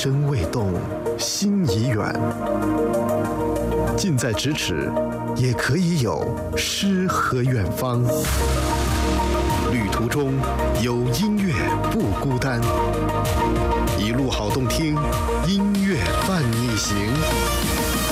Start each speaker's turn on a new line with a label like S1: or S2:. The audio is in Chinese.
S1: 身未动，心已远。近在咫尺，也可以有诗和远方。旅途中有音乐不孤单。